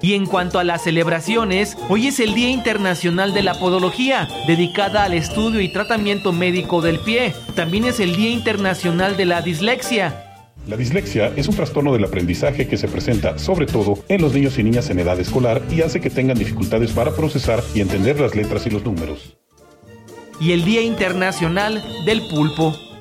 Y en cuanto a las celebraciones, hoy es el Día Internacional de la Podología, dedicada al estudio y tratamiento médico del pie. También es el Día Internacional de la Dislexia. La dislexia es un trastorno del aprendizaje que se presenta sobre todo en los niños y niñas en edad escolar y hace que tengan dificultades para procesar y entender las letras y los números. Y el Día Internacional del Pulpo.